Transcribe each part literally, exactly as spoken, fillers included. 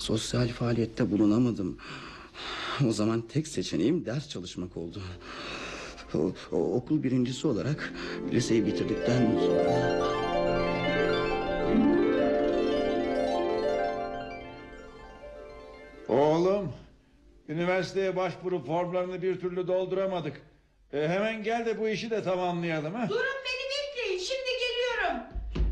sosyal faaliyette bulunamadım. O zaman tek seçeneğim ders çalışmak oldu. O, o, okul birincisi olarak liseyi bitirdikten sonra... Oğlum, üniversiteye başvuru formlarını bir türlü dolduramadık. E, hemen gel de bu işi de tamamlayalım ha. Durun, beni bekleyin, şimdi geliyorum.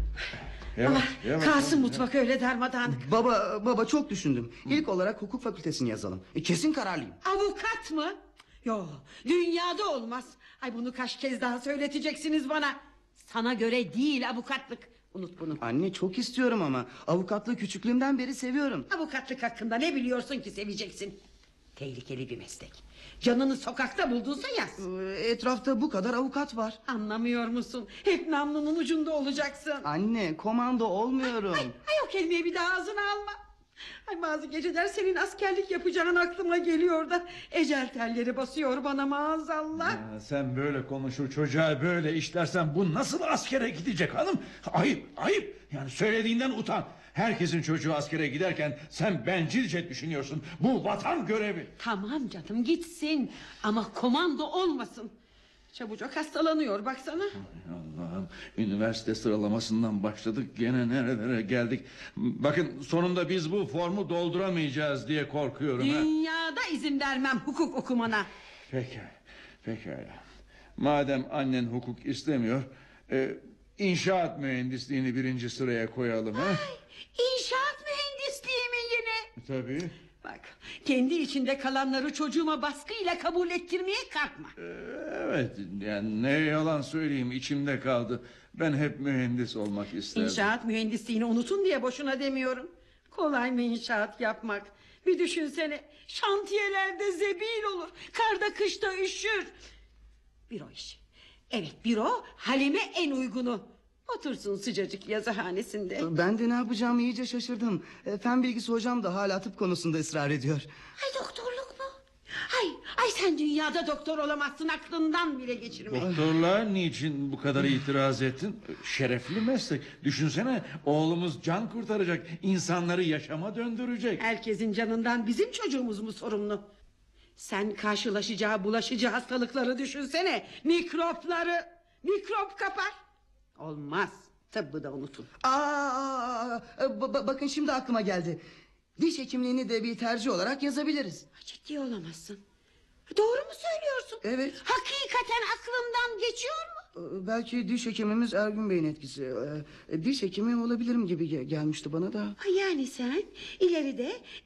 Yavaş, Ama yavaş, kalsın yavaş. mutfak öyle darmadağınık. Baba baba çok düşündüm. İlk olarak hukuk fakültesini yazalım. E, kesin kararlıyım. Avukat mı? Yo, dünyada olmaz. Ay, bunu kaç kez daha söyleteceksiniz bana. Sana göre değil avukatlık. Unut bunu. Anne, çok istiyorum ama avukatlığı küçüklüğümden beri seviyorum. Avukatlık hakkında ne biliyorsun ki seveceksin? Tehlikeli bir meslek. Canını sokakta buldunsa yaz. Ee, Etrafta bu kadar avukat var. Anlamıyor musun? Hep namlunun ucunda olacaksın. Anne, komando olmuyorum. Ay, ay o kelimeyi bir daha ağzına alma. Ay, bazı geceler senin askerlik yapacağın aklıma geliyor da ecel telleri basıyor bana maazallah. Ya, sen böyle konuşur çocuğa böyle işlersen bu nasıl askere gidecek hanım? Ayıp, ayıp. Yani söylediğinden utan. Herkesin çocuğu askere giderken sen bencilce düşünüyorsun. Bu vatan görevi. Tamam canım, gitsin ama komando olmasın. Çabucak hastalanıyor baksana. Allah'ım, üniversite sıralamasından başladık, gene nerelere geldik. Bakın, sonunda biz bu formu dolduramayacağız diye korkuyorum. ha. Dünyada izin vermem hukuk okumana. Pekala, pekala. Madem annen hukuk istemiyor, e, inşaat mühendisliğini birinci sıraya koyalım. ha? İnşaat mühendisliği mi yine? Tabii. Bak, kendi içinde kalanları çocuğuma baskıyla kabul ettirmeye kalkma. E, evet, yani ne yalan söyleyeyim, içimde kaldı. Ben hep mühendis olmak isterdim. İnşaat mühendisliğini unutun diye boşuna demiyorum. Kolay mı inşaat yapmak? Bir düşünsene, şantiyelerde zebil olur, karda kışta üşür. Büro işi. Evet, büro Halime en uygunu. Otursun sıcacık yazıhanesinde. Ben de ne yapacağımı iyice şaşırdım. E, Fen bilgisi hocam da hala tıp konusunda ısrar ediyor. Ay, doktorluk mu? Ay, ay sen dünyada doktor olamazsın, aklından bile geçirme. Doktorluğa niçin bu kadar itiraz ettin? Şerefli meslek. Düşünsene, oğlumuz can kurtaracak, insanları yaşama döndürecek. Herkesin canından bizim çocuğumuz mu sorumlu? Sen karşılaşacağı bulaşıcı hastalıkları düşünsene. Mikropları. Mikrop kapar. Olmaz. Tıbbı da unutun. Aa, ba- ba- bakın şimdi aklıma geldi. Diş hekimliğini de bir tercih olarak yazabiliriz. Ciddi olamazsın. Doğru mu söylüyorsun? Evet. Hakikaten aklımdan geçiyor mu? E, Belki diş hekimimiz Ergün Bey'in etkisi. E, Diş hekimi olabilirim gibi ge- gelmişti bana da. Yani sen ileride